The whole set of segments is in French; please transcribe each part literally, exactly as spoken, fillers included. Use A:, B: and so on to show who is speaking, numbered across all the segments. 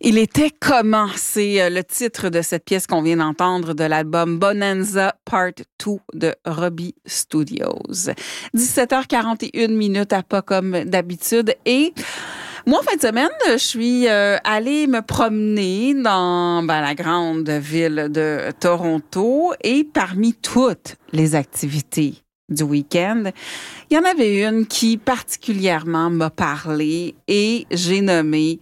A: Il était comment? C'est le titre de cette pièce qu'on vient d'entendre de l'album Bonanza Part deux de Robbie Studios. dix-sept heures quarante et une minutes à pas comme d'habitude. Et moi, en fin de semaine, je suis euh, allée me promener dans ben, la grande ville de Toronto et parmi toutes les activités du week-end, il y en avait une qui particulièrement m'a parlé et j'ai nommé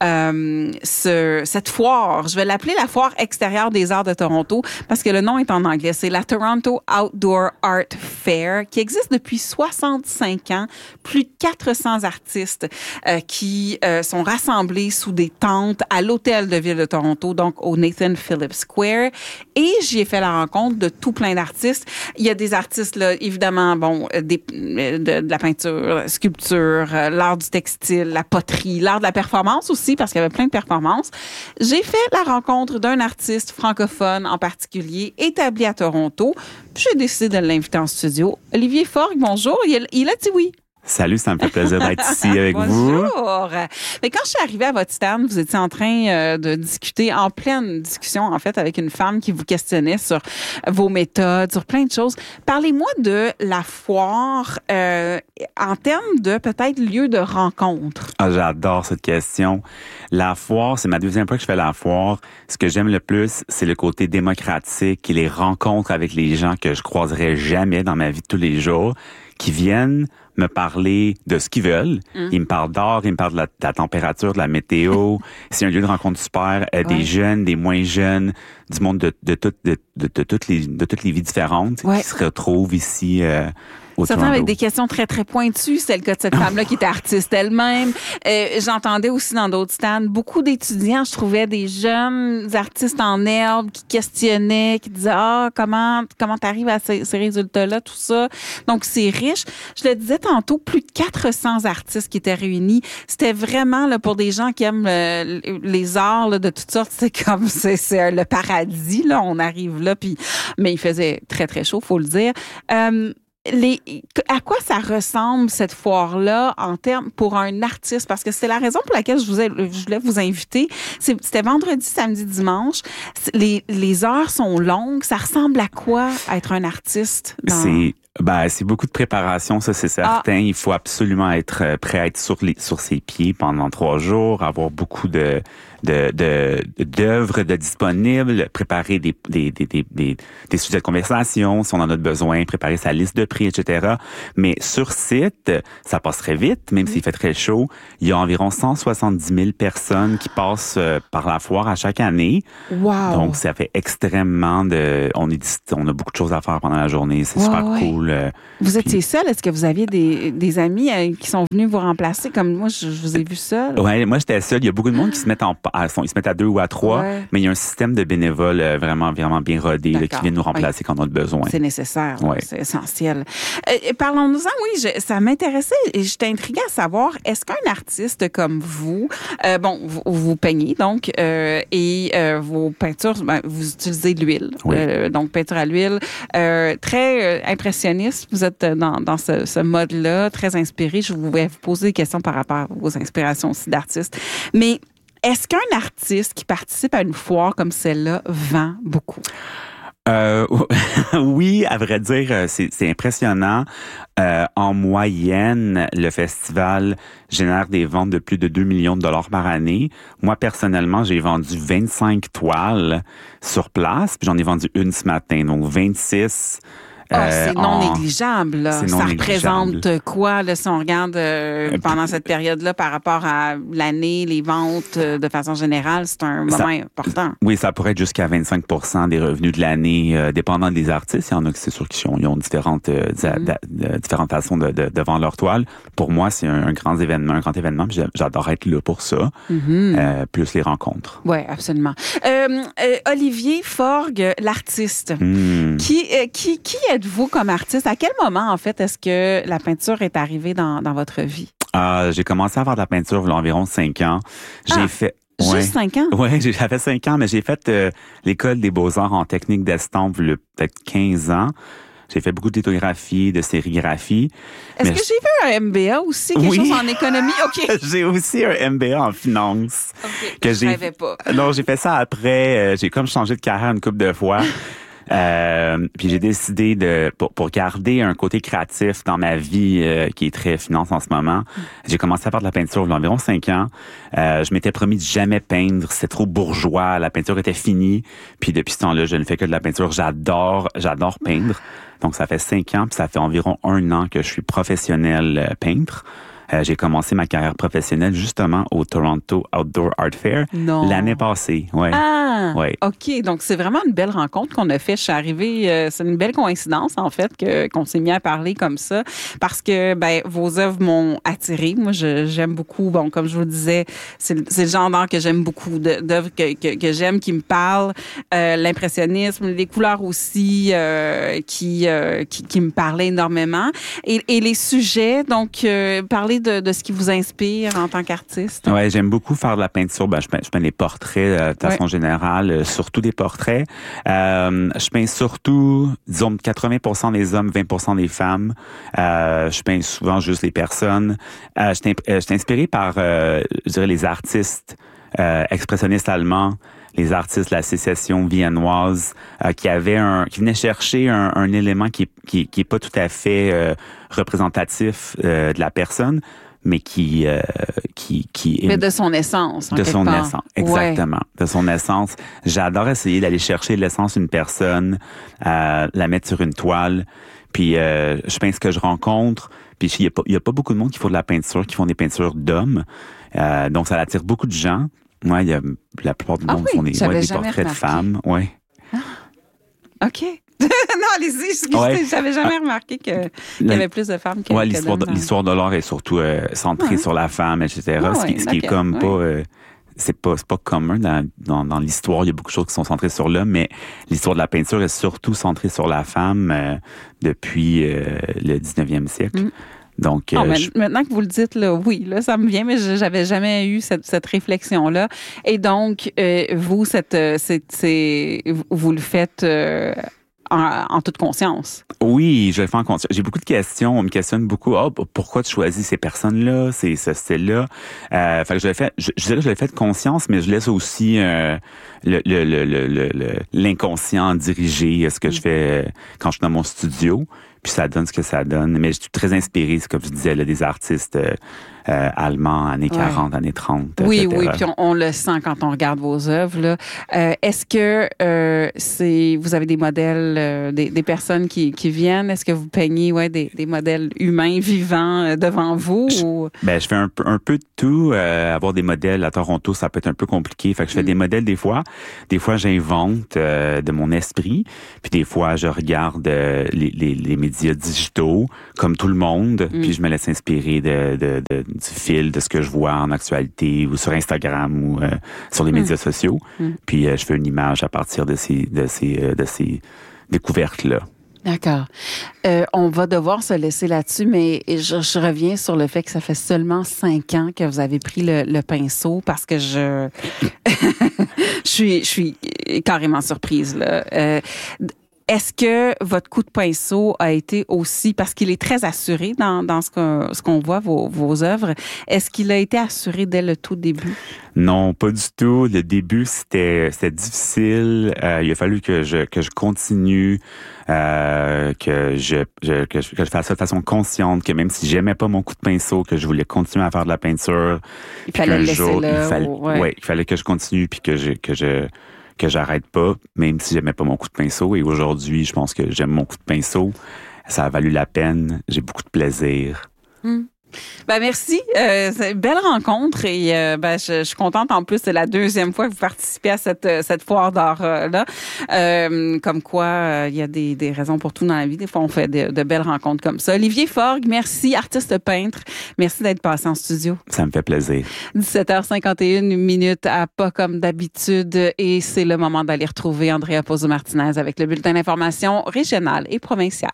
A: euh, ce, cette foire. Je vais l'appeler la foire extérieure des arts de Toronto parce que le nom est en anglais. C'est la Toronto Outdoor Art Fair qui existe depuis soixante-cinq ans. Plus de quatre cents artistes euh, qui euh, sont rassemblés sous des tentes à l'hôtel de ville de Toronto, donc au Nathan Phillips Square. Et j'y ai fait la rencontre de tout plein d'artistes. Il y a des artistes, là, évidemment, bon, des, de, de la peinture, sculpture, l'art du textile, la poterie, l'art de la performance aussi, parce qu'il y avait plein de performances. J'ai fait la rencontre d'un artiste francophone en particulier, établi à Toronto. Puis j'ai décidé de l'inviter en studio. Olivier Forgue, bonjour. Il, il a dit oui.
B: Salut, ça me fait plaisir d'être ici avec vous.
A: Bonjour. Mais quand je suis arrivée à votre stand, vous étiez en train euh, de discuter, en pleine discussion, en fait, avec une femme qui vous questionnait sur vos méthodes, sur plein de choses. Parlez-moi de la foire euh, en termes de peut-être lieu de rencontre.
B: Ah, j'adore cette question. La foire, c'est ma deuxième fois que je fais la foire. Ce que j'aime le plus, c'est le côté démocratique et les rencontres avec les gens que je croiserais jamais dans ma vie de tous les jours, qui viennent me parler de ce qu'ils veulent. Mmh. Ils me parlent d'art, ils me parlent de la, de la température, de la météo. C'est un lieu de rencontre super. Euh, ouais. Des jeunes, des moins jeunes, du monde de, de, de, de, de, de, toutes, les, de toutes les vies différentes ouais. qui se retrouvent ici euh, au
A: Certains
B: Toronto.
A: Avec des questions très, très pointues. C'est le cas de cette femme-là qui était artiste elle-même. Euh, j'entendais aussi dans d'autres stands beaucoup d'étudiants. Je trouvais des jeunes artistes en herbe qui questionnaient, qui disaient « Ah, comment comment t'arrives à ces, ces résultats-là, tout ça? » Donc, c'est riche. Je le disais tantôt, plus de quatre cents artistes qui étaient réunis. C'était vraiment là, pour des gens qui aiment euh, les arts là, de toutes sortes. C'est comme c'est, c'est le paradis. Là, on arrive là, puis mais il faisait très, très chaud, faut le dire. Euh, Les, à quoi ça ressemble cette foire-là en termes pour un artiste? Parce que c'est la raison pour laquelle je, vous ai, je voulais vous inviter. C'est, c'était vendredi, samedi, dimanche. Les, les heures sont longues. Ça ressemble à quoi être un artiste? Dans...
B: C'est, ben, c'est beaucoup de préparation, ça c'est certain. Ah. Il faut absolument être prêt à être sur, les, sur ses pieds pendant trois jours, avoir beaucoup de, de, de, d'œuvres de disponibles, préparer des, des, des, des, des, des sujets de conversation si on en a besoin, préparer sa liste de prix, et cetera. Mais sur site, ça passe très vite, même mmh. s'il fait très chaud. Il y a environ cent soixante-dix mille personnes qui passent euh, par la foire à chaque année.
A: Wow.
B: Donc, ça fait extrêmement de... On, est, on a beaucoup de choses à faire pendant la journée. C'est ouais, super ouais. cool. Euh,
A: vous étiez seul? Est-ce que vous aviez des, des amis euh, qui sont venus vous remplacer? Comme moi, je, je vous ai vu seul.
B: Oui, moi, j'étais seul. Il y a beaucoup de monde qui se mettent en... Ils se mettent à deux ou à trois, ouais. mais il y a un système de bénévoles euh, vraiment, vraiment bien rodé là, qui viennent nous remplacer oui. quand on a besoin.
A: C'est nécessaire.
B: Ouais.
A: C'est essentiel. Euh, parlons-nous-en, oui, je, ça m'intéressait et j'étais intriguée à savoir, est-ce qu'un artiste comme vous, euh, bon, vous, vous peignez donc, euh, et euh, vos peintures, ben, vous utilisez de l'huile,
B: oui.
A: euh, donc peinture à l'huile, euh, très euh, impressionniste, vous êtes dans, dans ce, ce mode-là, très inspiré. Je voulais vous poser des questions par rapport à vos inspirations aussi d'artistes. Mais est-ce qu'un artiste qui participe à une foire comme celle-là vend beaucoup?
B: Euh, oui, à vrai dire, c'est, c'est impressionnant. Euh, en moyenne, le festival génère des ventes de plus de deux millions de dollars par année. Moi, personnellement, j'ai vendu vingt-cinq toiles sur place, puis j'en ai vendu une ce matin, donc vingt-six.
A: Ah, c'est non en... négligeable. Là.
B: C'est non
A: ça
B: négligeable.
A: représente quoi, là, si on regarde euh, euh, pendant cette période-là par rapport à l'année, les ventes euh, de façon générale, c'est un moment
B: ça,
A: important.
B: Oui, ça pourrait être jusqu'à vingt-cinq pour cent des revenus de l'année, euh, dépendant des artistes. Il y en a qui, c'est sûr, qui ont, ils ont différentes, euh, mm-hmm. da, da, différentes façons de, de, de vendre leur toile. Pour moi, c'est un, un grand événement, un grand événement. Puis j'adore être là pour ça, mm-hmm. euh, plus les rencontres.
A: Oui, absolument. Euh, euh, Olivier Forgue, l'artiste, mm. qui, euh, qui, qui est êtes-vous comme artiste? À quel moment, en fait, est-ce que la peinture est arrivée dans, dans votre vie?
B: Euh, j'ai commencé à faire de la peinture il y a environ cinq ans. J'ai
A: ah,
B: fait...
A: Juste
B: ouais.
A: cinq ans?
B: Oui, j'avais cinq ans, mais j'ai fait euh, l'école des beaux-arts en technique d'estampe il y a peut-être quinze ans. J'ai fait beaucoup de lithographie, de sérigraphie.
A: Est-ce que je... j'ai vu un M B A aussi, quelque
B: oui.
A: chose en économie? OK.
B: J'ai aussi un M B A en finance.
A: OK,
B: que
A: je
B: j'ai...
A: savais pas.
B: Non, j'ai fait ça après. J'ai comme changé de carrière une couple de fois. Euh, puis j'ai décidé de pour, pour garder un côté créatif dans ma vie euh, qui est très finance en ce moment. J'ai commencé à faire de la peinture il y a environ cinq ans. Euh, je m'étais promis de jamais peindre, c'était trop bourgeois, la peinture était finie. Puis depuis ce temps-là, je ne fais que de la peinture. J'adore, j'adore peindre. Donc ça fait cinq ans, puis ça fait environ un an que je suis professionnel euh, peintre. Euh, j'ai commencé ma carrière professionnelle justement au Toronto Outdoor Art Fair
A: non.
B: l'année passée. Ouais.
A: Ah,
B: ouais.
A: OK. Donc, c'est vraiment une belle rencontre qu'on a fait. Je suis arrivée, euh, c'est une belle coïncidence, en fait, que, qu'on s'est mis à parler comme ça parce que, ben, vos œuvres m'ont attirée. Moi, je, j'aime beaucoup, bon, comme je vous le disais, c'est, c'est le genre d'art que j'aime beaucoup, de, d'œuvres que, que, que j'aime, qui me parlent. Euh, l'impressionnisme, les couleurs aussi, euh, qui, euh, qui, qui me parlaient énormément. Et, et les sujets, donc, euh, parler De, de ce qui vous inspire en tant qu'artiste?
B: Ouais, j'aime beaucoup faire de la peinture. Ben, je peins, je peins des portraits euh, de façon ouais. générale, euh, surtout des portraits. Euh, je peins surtout, disons, quatre-vingts pour cent des hommes, vingt pour cent des femmes. Euh, je peins souvent juste les personnes. Euh, je, t'imp- je suis inspiré par, euh, je dirais, les artistes euh, expressionnistes allemands, les artistes de la sécession viennoise, euh, qui avaient un, qui venaient chercher un, un élément qui, qui, qui est pas tout à fait euh, représentatif euh, de la personne, mais qui, euh, qui, qui.
A: Mais de son essence. En
B: de son
A: part.
B: essence, exactement, ouais. de son essence. J'adore essayer d'aller chercher l'essence d'une personne, euh, la mettre sur une toile, puis euh, je peins ce que je rencontre. Puis il y a pas, il y a pas beaucoup de monde qui font de la peinture, qui font des peintures d'hommes, euh, donc ça attire beaucoup de gens. Ouais, il y a la plupart du monde
A: ah oui,
B: font des, ouais, des portraits
A: remarqué.
B: de femmes, ouais.
A: Ah. OK. non, allez-y, excusez, ouais. j'avais jamais ah. remarqué que, qu'il y avait plus de femmes que,
B: ouais,
A: que
B: l'histoire
A: d'hommes.
B: De, l'histoire de l'art est surtout euh, centrée ouais. sur la femme, et cetera. Ah, ce qui, ouais, ce qui okay. est comme ouais. pas, euh, c'est pas, c'est pas commun dans, dans, dans l'histoire. Il y a beaucoup de choses qui sont centrées sur l'homme, mais l'histoire de la peinture est surtout centrée sur la femme euh, depuis euh, le dix-neuvième siècle. Mm. Donc,
A: oh,
B: euh, je...
A: maintenant que vous le dites, là, oui, là, ça me vient, mais je, j'avais jamais eu cette, cette réflexion-là. Et donc, euh, vous, cette, c'est, c'est, vous le faites euh, en, en toute conscience.
B: Oui, je le fais en conscience. J'ai beaucoup de questions. On me questionne beaucoup. Oh, pourquoi tu choisis ces personnes-là, ces, ce style-là? Euh, fait que je le fais, je, je dirais que je le fais de conscience, mais je laisse aussi euh, le, le, le, le, le, l'inconscient diriger ce que mmh. je fais quand je suis dans mon studio. Puis ça donne ce que ça donne. Mais je suis très inspirée, comme je disais, là, des artistes euh, euh, allemands, années quarante, ouais. années trente,
A: oui,
B: et cetera.
A: Oui, puis on, on le sent quand on regarde vos œuvres. Là. Euh, est-ce que euh, c'est vous avez des modèles, euh, des, des personnes qui, qui viennent? Est-ce que vous peignez ouais, des, des modèles humains, vivants euh, devant vous?
B: Je,
A: ou...
B: ben, je fais un, un peu de tout. Euh, avoir des modèles à Toronto, ça peut être un peu compliqué. Fait que je fais mm. des modèles des fois. Des fois, j'invente euh, de mon esprit. Puis des fois, je regarde euh, les, les, les médias digitaux, comme tout le monde, mm. puis je me laisse inspirer de, de, de, du fil, de ce que je vois en actualité ou sur Instagram ou euh, sur les mm. médias sociaux. Mm. Puis euh, je fais une image à partir de ces, de ces, euh, de ces découvertes-là.
A: D'accord. Euh, on va devoir se laisser là-dessus, mais je, je reviens sur le fait que ça fait seulement cinq ans que vous avez pris le, le pinceau parce que je, je suis, je suis carrément surprise là. Euh, Est-ce que votre coup de pinceau a été aussi, parce qu'il est très assuré dans, dans ce, qu'on, ce qu'on voit, vos, vos œuvres, est-ce qu'il a été assuré dès le tout début?
B: Non, pas du tout. Le début, c'était, c'était difficile. Euh, il a fallu que je, que je continue, euh, que, je, je, que, je, que je fasse ça de façon consciente, que même si j'aimais pas mon coup de pinceau, que je voulais continuer à faire de la peinture.
A: Il fallait le laisser
B: jour,
A: là.
B: Il fallait,
A: ouais.
B: ouais, il fallait que je continue puis que je, que je, que j'arrête pas, même si j'aimais pas mon coup de pinceau. Et aujourd'hui, je pense que j'aime mon coup de pinceau. Ça a valu la peine. J'ai beaucoup de plaisir.
A: Hum. Ben merci, euh, c'est une belle rencontre et euh, ben je, je suis contente en plus c'est la deuxième fois que vous participez à cette cette foire d'art euh, là. Euh, comme quoi il euh, y a des des raisons pour tout dans la vie. Des fois on fait de, de belles rencontres comme ça. Olivier Forgue, merci, artiste peintre, merci d'être passé en studio.
B: Ça me fait plaisir.
A: dix-sept heures cinquante et une minutes à pas comme d'habitude et c'est le moment d'aller retrouver Andrea Pozzo-Martinez avec le bulletin d'information régional et provincial.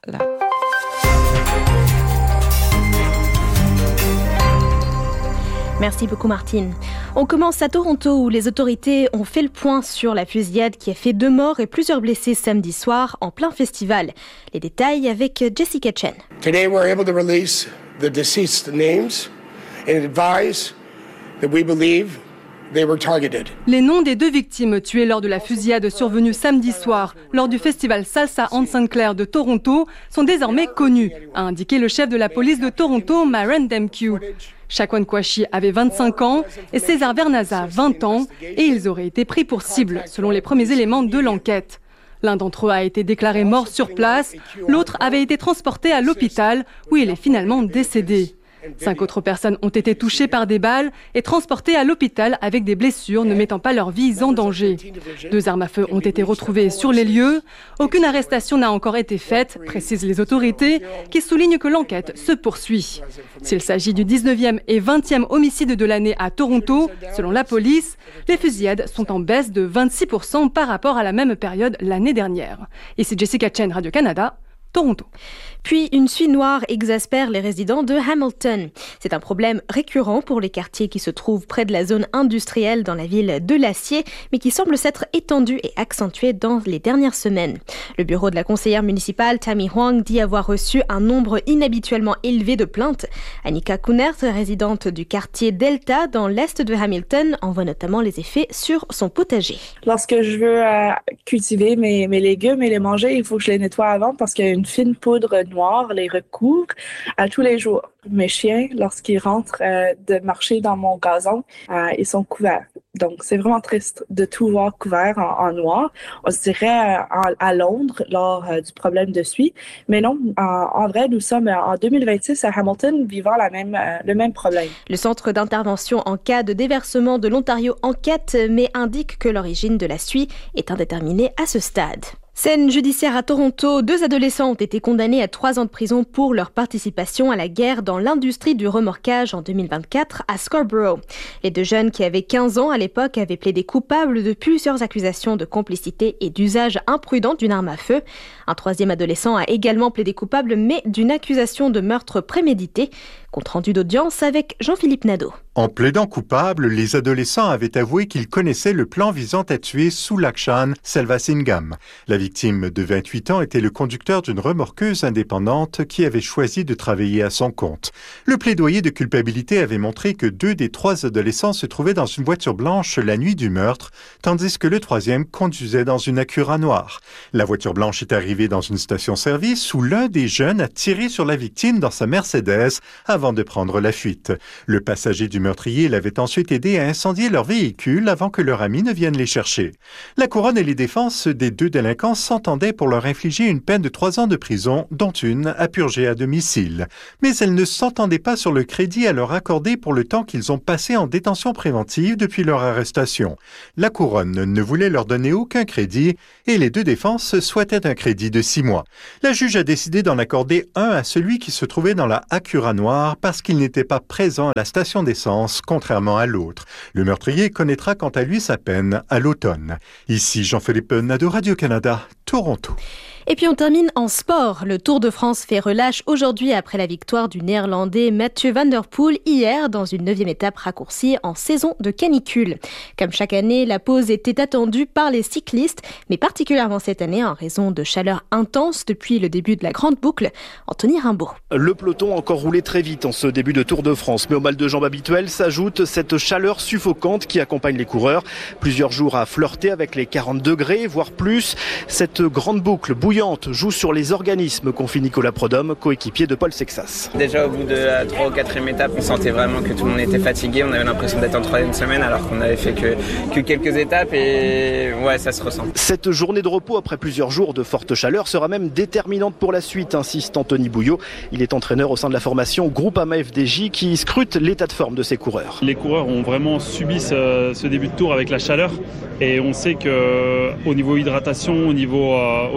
C: Merci beaucoup Martine. On commence à Toronto où les autorités ont fait le point sur la fusillade qui a fait deux morts et plusieurs blessés samedi soir en plein festival. Les détails avec Jessica Chen.
D: Today we're able to release the deceased names and advise that we believe they were targeted.
E: Les noms des deux victimes tuées lors de la fusillade survenue samedi soir lors du festival Salsa Anne Sinclair de Toronto sont désormais connus, a indiqué le chef de la police de Toronto, Myron Demkew. Shaquan Kouachi avait vingt-cinq ans et César Vernaza vingt ans et ils auraient été pris pour cible selon les premiers éléments de l'enquête. L'un d'entre eux a été déclaré mort sur place, l'autre avait été transporté à l'hôpital où il est finalement décédé. Cinq autres personnes ont été touchées par des balles et transportées à l'hôpital avec des blessures ne mettant pas leur vie en danger. Deux armes à feu ont été retrouvées sur les lieux. Aucune arrestation n'a encore été faite, précisent les autorités, qui soulignent que l'enquête se poursuit. S'il s'agit du dix-neuvième et vingtième homicide de l'année à Toronto, selon la police, les fusillades sont en baisse de vingt-six pour cent par rapport à la même période l'année dernière. Ici Jessica Chen, Radio-Canada, Toronto.
C: Puis, une suie noire exaspère les résidents de Hamilton. C'est un problème récurrent pour les quartiers qui se trouvent près de la zone industrielle dans la ville de l'acier, mais qui semble s'être étendu et accentué dans les dernières semaines. Le bureau de la conseillère municipale Tammy Huang dit avoir reçu un nombre inhabituellement élevé de plaintes. Annika Kunert, résidente du quartier Delta dans l'est de Hamilton, en voit notamment les effets sur son potager.
F: Lorsque je veux euh, cultiver mes, mes légumes et les manger, il faut que je les nettoie avant parce qu'il y a une fine poudre noire les recouvre à tous les jours. Mes chiens, lorsqu'ils rentrent euh, de marcher dans mon gazon, euh, ils sont couverts. Donc, c'est vraiment triste de tout voir couvert en, en noir. On se dirait euh, à, à Londres lors euh, du problème de suie. Mais non, en, en vrai, nous sommes en deux mille vingt-six à Hamilton vivant la même, euh, le même problème.
C: Le centre d'intervention en cas de déversement de l'Ontario enquête, mais indique que l'origine de la suie est indéterminée à ce stade. Scène judiciaire à Toronto, deux adolescents ont été condamnés à trois ans de prison pour leur participation à la guerre dans l'industrie du remorquage en deux mille vingt-quatre à Scarborough. Les deux jeunes qui avaient quinze ans à l'époque avaient plaidé coupables de plusieurs accusations de complicité et d'usage imprudent d'une arme à feu. Un troisième adolescent a également plaidé coupable mais d'une accusation de meurtre prémédité. Compte rendu d'audience avec Jean-Philippe Nadeau.
G: En plaidant coupable, les adolescents avaient avoué qu'ils connaissaient le plan visant à tuer Sulakshan Selvasingham. La victime de vingt-huit ans était le conducteur d'une remorqueuse indépendante qui avait choisi de travailler à son compte. Le plaidoyer de culpabilité avait montré que deux des trois adolescents se trouvaient dans une voiture blanche la nuit du meurtre, tandis que le troisième conduisait dans une Acura noire. La voiture blanche est arrivée dans une station-service où l'un des jeunes a tiré sur la victime dans sa Mercedes avant de prendre la fuite. Le passager du meurtrier l'avait ensuite aidé à incendier leur véhicule avant que leur ami ne vienne les chercher. La couronne et les défenses des deux délinquants s'entendaient pour leur infliger une peine de trois ans de prison, dont une à purger à domicile. Mais elles ne s'entendaient pas sur le crédit à leur accorder pour le temps qu'ils ont passé en détention préventive depuis leur arrestation. La couronne ne voulait leur donner aucun crédit et les deux défenses souhaitaient un crédit de six mois. La juge a décidé d'en accorder un à celui qui se trouvait dans la Acura noire parce qu'il n'était pas présent à la station d'essence, contrairement à l'autre. Le meurtrier connaîtra quant à lui sa peine à l'automne. Ici Jean-Philippe Nadeau, Radio-Canada, Toronto.
C: Et puis on termine en sport. Le Tour de France fait relâche aujourd'hui après la victoire du Néerlandais Mathieu Van Der Poel hier dans une neuvième étape raccourcie en saison de canicule. Comme chaque année, la pause était attendue par les cyclistes, mais particulièrement cette année en raison de chaleur intense depuis le début de la grande boucle. Anthony Rimbaud.
H: Le peloton a encore roulé très vite en ce début de Tour de France, mais au mal de jambes habituel s'ajoute cette chaleur suffocante qui accompagne les coureurs. Plusieurs jours à flirter avec les quarante degrés, voire plus. Cette grande boucle bouillante joue sur les organismes, confie Nicolas Prodhomme, coéquipier de Paul Sexas.
I: Déjà au bout de la troisième ou quatrième étape, on sentait vraiment que tout le monde était fatigué. On avait l'impression d'être en troisième semaine alors qu'on avait fait que, que quelques étapes et ouais, ça se ressent.
H: Cette journée de repos après plusieurs jours de forte chaleur sera même déterminante pour la suite, insiste Anthony Bouillot. Il est entraîneur au sein de la formation Groupama F D J qui scrute l'état de forme de ses coureurs.
J: Les coureurs ont vraiment subi ce, ce début de tour avec la chaleur et on sait qu'au niveau hydratation, au niveau, euh, au niveau aussi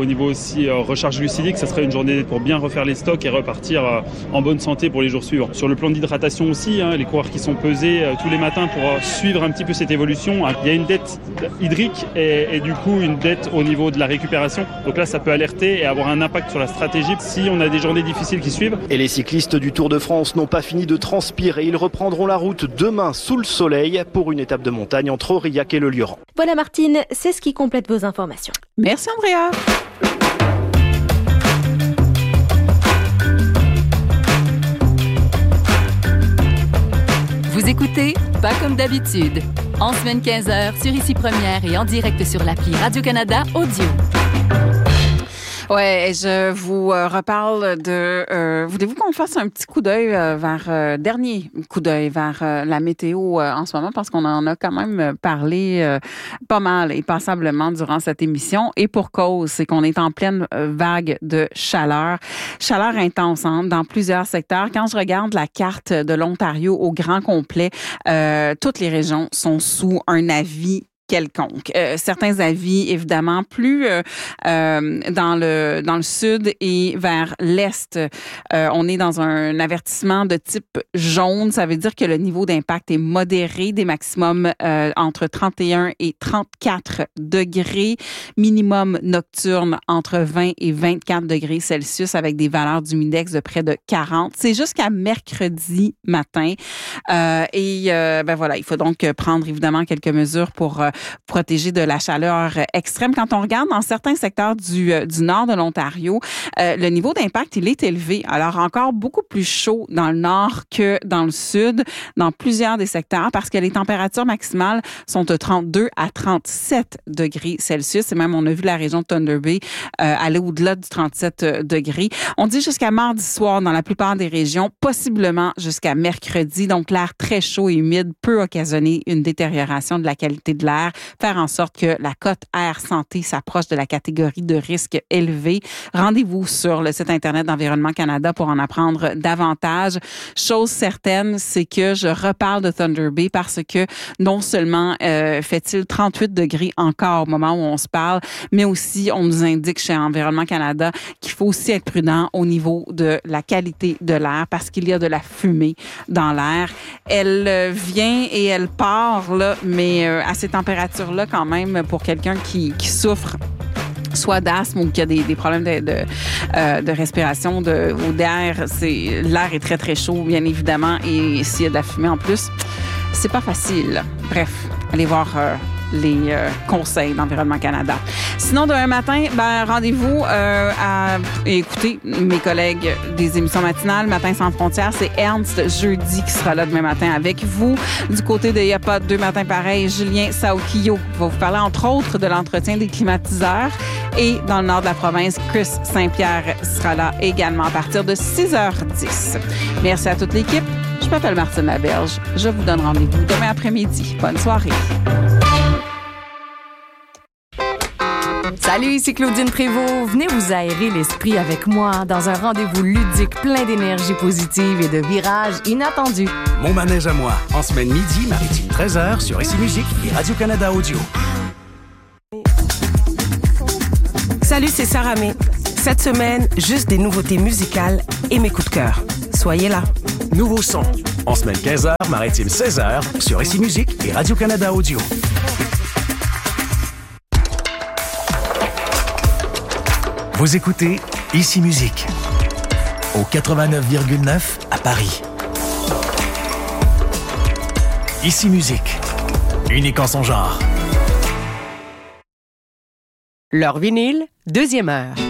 J: aussi euh, recharge glucidique, ça serait une journée pour bien refaire les stocks et repartir euh, en bonne santé pour les jours suivants. Sur le plan d'hydratation aussi, hein, les coureurs qui sont pesés euh, tous les matins pour euh, suivre un petit peu cette évolution, il y a une dette hydrique et, et du coup une dette au niveau de la récupération. Donc là, ça peut alerter et avoir un impact sur la stratégie si on a des journées difficiles qui suivent.
H: Et les cyclistes du Tour de France n'ont pas fini de transpirer. Ils reprendront la route demain sous le soleil pour une étape de montagne entre Aurillac et le Lioran.
C: Voilà Martine, c'est ce qui complète vos informations.
A: Merci Andrea.
K: Vous écoutez Pas comme d'habitude, en semaine quinze heures sur Ici Première et en direct sur l'appli Radio-Canada Audio.
A: Ouais, je vous euh, reparle de... Euh, voulez-vous qu'on fasse un petit coup d'œil euh, vers... Euh, dernier coup d'œil vers euh, la météo euh, en ce moment, parce qu'on en a quand même parlé euh, pas mal et passablement durant cette émission. Et pour cause, c'est qu'on est en pleine euh, vague de chaleur. Chaleur intense hein, dans plusieurs secteurs. Quand je regarde la carte de l'Ontario au grand complet, euh, toutes les régions sont sous un avis quelconque. Euh, certains avis, évidemment, plus euh, euh, dans le dans le sud et vers l'est. Euh, on est dans un avertissement de type jaune. Ça veut dire que le niveau d'impact est modéré, des maximums euh, entre trente et un et trente-quatre degrés, minimum nocturne entre vingt et vingt-quatre degrés Celsius avec des valeurs d'humidex de près de quarante. C'est jusqu'à mercredi matin. Euh, et euh, ben voilà, il faut donc prendre évidemment quelques mesures pour euh, protéger de la chaleur extrême. Quand on regarde dans certains secteurs du, du nord de l'Ontario, euh, le niveau d'impact, il est élevé. Alors, encore beaucoup plus chaud dans le nord que dans le sud, dans plusieurs des secteurs, parce que les températures maximales sont de trente-deux à trente-sept degrés Celsius. Et même, on a vu la région de Thunder Bay euh, aller au-delà du trente-sept degrés. On dit jusqu'à mardi soir dans la plupart des régions, possiblement jusqu'à mercredi. Donc, l'air très chaud et humide peut occasionner une détérioration de la qualité de l'air, faire en sorte que la cote air santé s'approche de la catégorie de risque élevé. Rendez-vous sur le site Internet d'Environnement Canada pour en apprendre davantage. Chose certaine, c'est que je reparle de Thunder Bay parce que non seulement euh, fait-il trente-huit degrés encore au moment où on se parle, mais aussi on nous indique chez Environnement Canada qu'il faut aussi être prudent au niveau de la qualité de l'air parce qu'il y a de la fumée dans l'air. Elle vient et elle part, là, mais euh, à ces températures-là, quand même, pour quelqu'un qui, qui souffre soit d'asthme ou qui a des, des problèmes de, de, euh, de respiration de, ou d'air, c'est, l'air est très, très chaud, bien évidemment, et s'il y a de la fumée en plus, c'est pas facile. Bref, allez voir euh, les euh, conseils d'Environnement Canada. Sinon, demain matin, ben, rendez-vous euh, à écouter mes collègues des émissions matinales. Matin sans frontières, c'est Ernst Jeudi qui sera là demain matin avec vous. Du côté de Y a pas deux matins pareils, Julien Saokio va vous parler entre autres de l'entretien des climatiseurs. Et dans le nord de la province, Chris Saint-Pierre sera là également à partir de six heures dix. Merci à toute l'équipe. Je m'appelle Martine Laberge. Je vous donne rendez-vous demain après-midi. Bonne soirée.
L: Salut, ici Claudine Prévost. Venez vous aérer l'esprit avec moi dans un rendez-vous ludique plein d'énergie positive et de virages inattendus.
M: Mon manège à moi, en semaine midi, maritime treize heures sur Ici Musique et Radio-Canada Audio.
N: Salut, c'est Sarah May. Cette semaine, juste des nouveautés musicales et mes coups de cœur. Soyez là.
M: Nouveau son, en semaine quinze heures, maritime seize heures sur Ici Musique et Radio-Canada Audio. Vous écoutez Ici Musique au quatre-vingt-neuf virgule neuf à Paris. Ici Musique, unique en son genre.
N: Leur vinyle, deuxième heure.